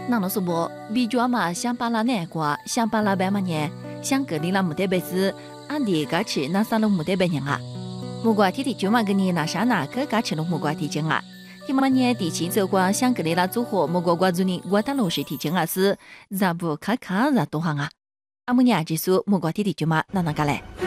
那侬说不？比较嘛，想把拉难过，想把拉白嘛呢？想隔离了木得辈子，俺弟嘎吃那啥了木得白人啊？木瓜天天就嘛跟你那啥哪个嘎吃了木瓜天真啊？天嘛呢？地气走光想隔离拉组合木瓜瓜子呢？我当老是天真啊是，咋不看看咋多行啊？阿木娘就说木瓜天天就嘛那个嘞？